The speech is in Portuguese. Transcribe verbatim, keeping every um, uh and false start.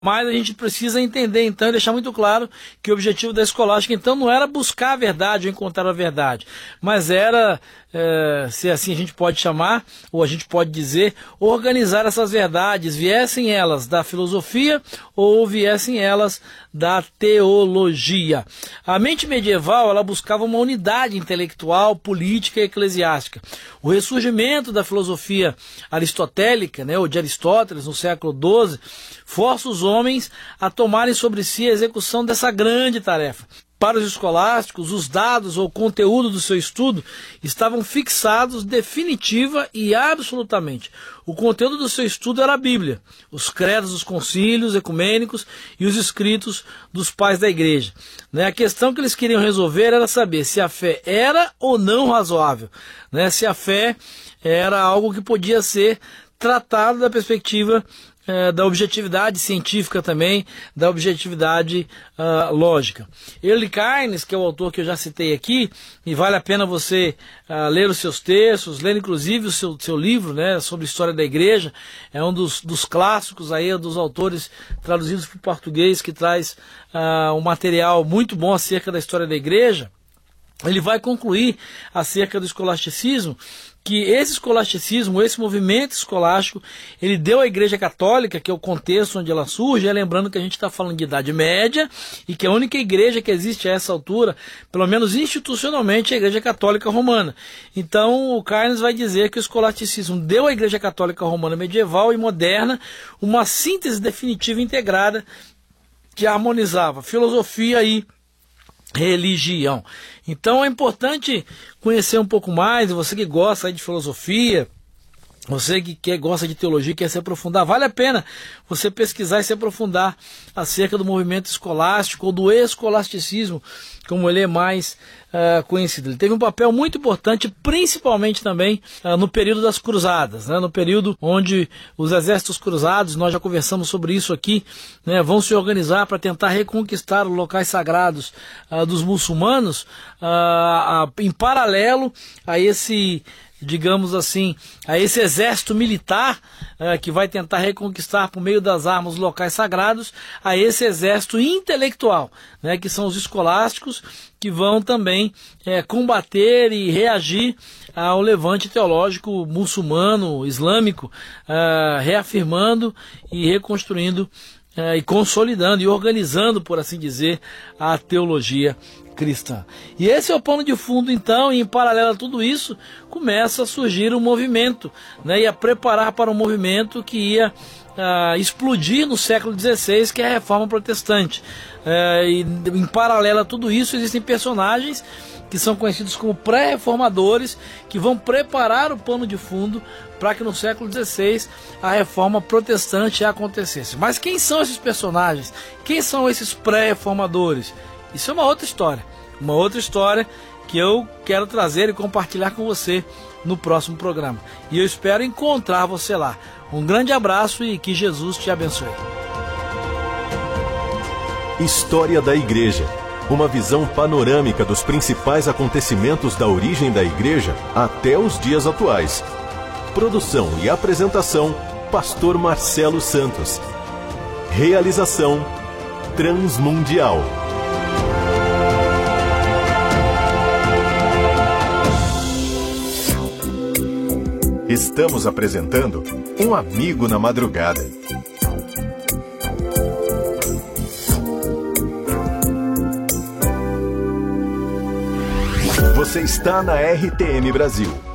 Mas a gente precisa entender, então, e deixar muito claro que o objetivo da escolástica, então, não era buscar a verdade ou encontrar a verdade, mas era, é, se assim a gente pode chamar, ou a gente pode dizer, organizar essas verdades, viessem elas da filosofia ou viessem elas da teologia. A mente medieval, ela buscava uma unidade intelectual, política e eclesiástica. O ressurgimento da filosofia aristotélica, né, ou de Aristóteles, no século doze, força os homens a tomarem sobre si a execução dessa grande tarefa. Para os escolásticos, os dados ou conteúdo do seu estudo estavam fixados definitiva e absolutamente. O conteúdo do seu estudo era a Bíblia, os credos dos concílios ecumênicos e os escritos dos pais da igreja. Né? A questão que eles queriam resolver era saber se a fé era ou não razoável, né? Se a fé era algo que podia ser tratado da perspectiva É, da objetividade científica também, da objetividade uh, lógica. Early Cairns, que é o autor que eu já citei aqui, e vale a pena você uh, ler os seus textos, ler inclusive o seu, seu livro, né, sobre a história da igreja, é um dos, dos clássicos aí, dos autores traduzidos para o português, que traz uh, um material muito bom acerca da história da igreja. Ele vai concluir acerca do escolasticismo, que esse escolasticismo, esse movimento escolástico, ele deu à Igreja Católica, que é o contexto onde ela surge, é, lembrando que a gente está falando de Idade Média, e que a única igreja que existe a essa altura, pelo menos institucionalmente, é a Igreja Católica Romana. Então, o Cairns vai dizer que o escolasticismo deu à Igreja Católica Romana medieval e moderna uma síntese definitiva e integrada que harmonizava filosofia e religião. Então é importante conhecer um pouco mais, você que gosta de filosofia, você que quer, gosta de teologia, quer se aprofundar, vale a pena você pesquisar e se aprofundar acerca do movimento escolástico ou do escolasticismo, como ele é mais uh, conhecido. Ele teve um papel muito importante, principalmente também uh, no período das cruzadas, né? No período onde os exércitos cruzados, nós já conversamos sobre isso aqui, né, vão se organizar para tentar reconquistar os locais sagrados uh, dos muçulmanos, uh, uh, em paralelo a esse, digamos assim, a esse exército militar uh, que vai tentar reconquistar por meio das armas os locais sagrados, a esse exército intelectual, né, que são os escolásticos, que vão também é, combater e reagir ao levante teológico muçulmano, islâmico, uh, reafirmando e reconstruindo uh, e consolidando e organizando, por assim dizer, a teologia cristã. E esse é o pano de fundo, então, e em paralelo a tudo isso, começa a surgir um movimento, né, e a preparar para um movimento que ia uh, explodir no século dezesseis, que é a Reforma Protestante. Uh, e em paralelo a tudo isso, existem personagens que são conhecidos como pré-reformadores, que vão preparar o pano de fundo para que no século dezesseis a Reforma Protestante acontecesse. Mas quem são esses personagens? Quem são esses pré-reformadores? Isso é uma outra história, uma outra história que eu quero trazer e compartilhar com você no próximo programa. E eu espero encontrar você lá. Um grande abraço e que Jesus te abençoe. História da Igreja. Uma visão panorâmica dos principais acontecimentos da origem da Igreja até os dias atuais. Produção e apresentação, Pastor Marcelo Santos. Realização, Transmundial. Estamos apresentando Um Amigo na Madrugada. Você está na R T M Brasil,